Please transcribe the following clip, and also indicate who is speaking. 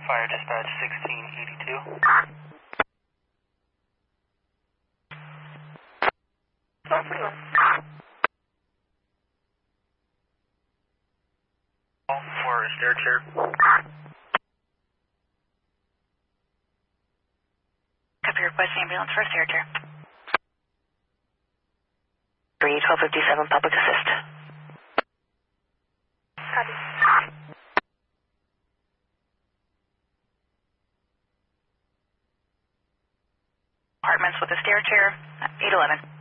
Speaker 1: Fire dispatch 1682. For a stair chair.
Speaker 2: Copy, request ambulance for a stair chair. 1257 public assist.
Speaker 3: Copy.
Speaker 2: Apartments with a stair chair, 811.